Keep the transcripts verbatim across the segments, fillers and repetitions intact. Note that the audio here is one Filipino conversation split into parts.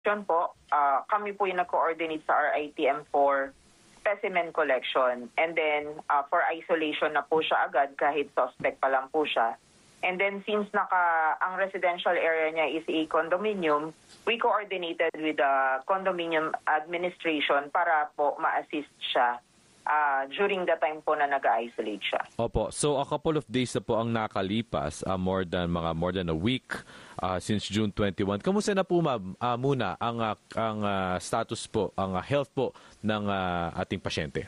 Yun po, ah, kami po yung nag-coordinate sa R I T M for specimen collection. And then, ah, for isolation na po siya agad kahit suspect pa lang po siya. And then, since naka, ang residential area niya is a condominium, we coordinated with the condominium administration para po ma-assist siya uh, during the time po na nag-isolate siya. Opo. So, a couple of days na po ang nakalipas, uh, more than mga more than a week uh, since June twenty-first. Kamusta na po, ma'am, uh, muna ang, uh, ang uh, status po, ang uh, health po ng uh, ating pasyente?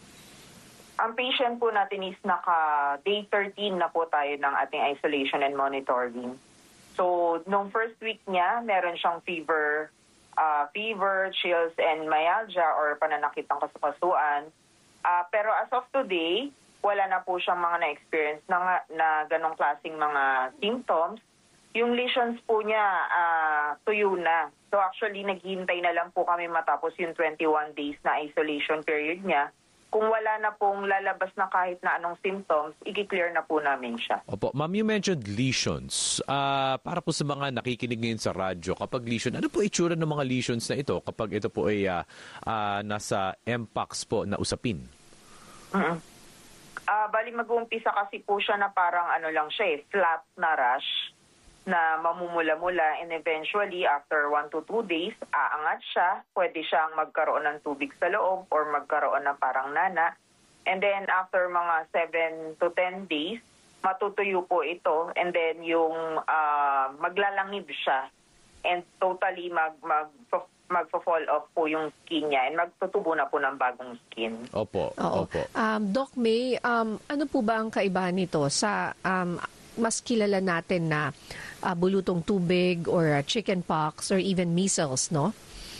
Ang patient po natin is naka-day thirteen na po tayo ng ating isolation and monitoring. So, nung first week niya, meron siyang fever, uh, fever, chills, and myalgia or pananakit ng kasukasuan. Uh, pero as of today, wala na po siyang mga na-experience na, na ganong klaseng mga symptoms. Yung lesions po niya, uh, tuyo na. So actually, naghihintay na lang po kami matapos yung twenty-one days na isolation period niya. Kung wala na pong lalabas na kahit na anong symptoms, i-clear na po namin siya. Opo. Ma'am, you mentioned lesions. Uh, para po sa mga nakikinig ngayon sa radyo, kapag lesion, ano po itsura ng mga lesions na ito kapag ito po ay uh, uh, nasa M-P O X po na usapin? Mm-hmm. Uh, bali mag-uumpisa kasi po siya na parang ano lang siya eh, flat na rash na mamumula-mula, and eventually after one to two days, aangat siya. Pwede siyang magkaroon ng tubig sa loob or magkaroon ng parang nana. And then after mga seven to ten days, matutuyo po ito, and then yung uh, maglalangib siya and totally mag, mag, magpo-fall off po yung skin niya and magtutubo na po ng bagong skin. Opo. Oo. Opo. Um, Doc May, um, ano po ba ang kaibahan nito sa um, mas kilala natin na uh, bulutong tubig or uh, chicken pox or even measles, no?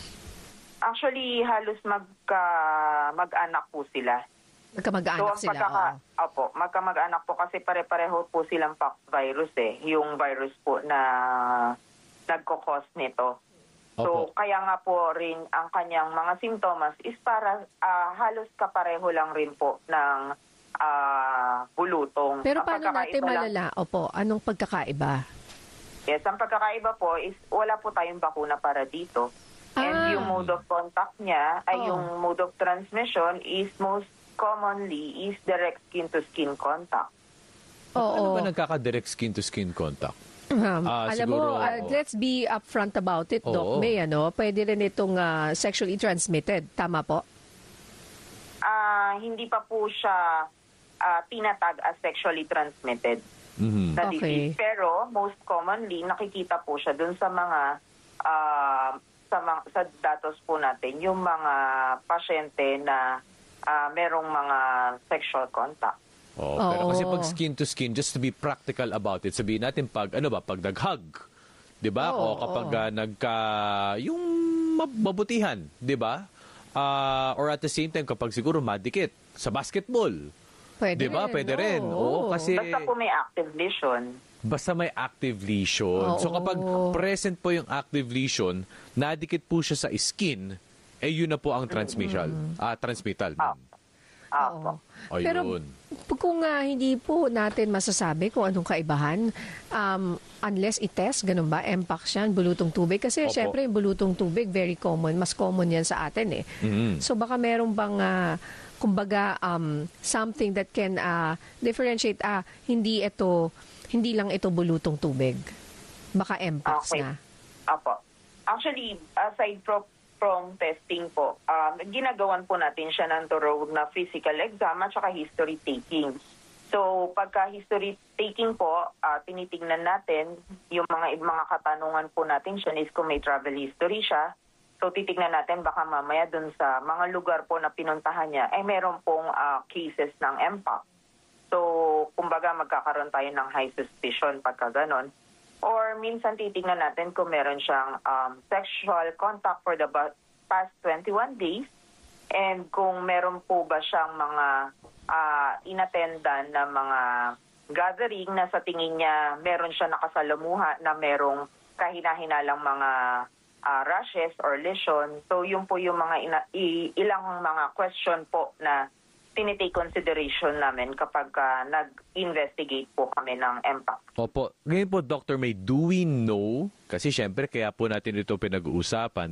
Actually, halos magka, mag-anak po sila. Magkamag-anak so, sila, pagkaka, oo. Opo, magkamag-anak po kasi pare-pareho po silang pox virus eh. Yung virus po na nagkukos nito. So, Opo. kaya nga po rin ang kanyang mga simptomas is para uh, halos kapareho lang rin po ng uh, bulutong. Pero ang paano natin malala? Lang, Opo, anong pagkakaiba? Yes, ang pagkakaiba po is wala po tayong bakuna para dito. Ah. And yung mode of contact niya, ay Oh. yung mode of transmission is most commonly is direct skin-to-skin contact. Ano Oo. ba nagkaka-direct skin-to-skin contact? Um, Ah, alam siguro, mo, uh, oo. let's be upfront about it, Doc Oo. May. Ano? Pwede rin itong uh, sexually transmitted. Tama po? Ah, hindi pa po siya ah, tinatag as sexually transmitted Mhm. na Okay. disease. Pero most commonly, nakikita po siya dun sa mga ah, sa, mga, sa datos po natin, yung mga pasyente na ah, merong mga sexual contact. Oh, pero kasi Oo. pag skin to skin, just to be practical about it, sabihin natin pag ano ba, pag nag-hug, 'di ba? Oo, O kapag oo. uh, nagka yung mab- mabutihan, 'di ba? Ah, or at the same time kapag siguro madikit sa basketball, Pwede 'di ba? rin, Pwede rin. Oo, kasi Basta po may active lesion. basta may active lesion. So Oo. kapag present po yung active lesion, nadikit po siya sa skin, eh yun na po ang transmission, ah transmittal. ma'am. Apo. Ayun. Pero kung uh, hindi po natin masasabi kung anong kaibahan, um, unless i-test, ganun ba, M P O X yan, bulutong tubig. Kasi Opo. syempre yung bulutong tubig, very common. Mas common yan sa atin eh. Mhm. So baka meron bang, uh, kumbaga, um, something that can uh, differentiate, ah, hindi ito, hindi lang ito bulutong tubig. Baka M P O X Okay. na. Apo. Actually, aside from from testing po, um, ginagawan po natin siya ng thorough na physical exam at saka history taking. So, pagka history taking po, uh, tinitingnan natin yung mga mga katanungan po natin siya is kung may travel history siya. So, titignan natin baka mamaya dun sa mga lugar po na pinuntahan niya, ay meron pong uh, cases ng M P O X. So, kumbaga magkakaroon tayo ng high suspicion pagka ganon. Or minsan titignan natin kung meron siyang um, sexual contact for the past twenty-one days, and kung meron po ba siyang mga uh, inattendan na mga gathering na sa tingin niya meron siya nakasalamuha na merong kahina-hinalang mga uh, rashes or lesion. So yun po yung mga ina- i- ilang mga question po na tinitake consideration namin kapag uh, nag-investigate po kami ng M P O X. Opo. Ngayon po, Doctor May, do we know, kasi syempre kaya po natin ito pinag-uusapan,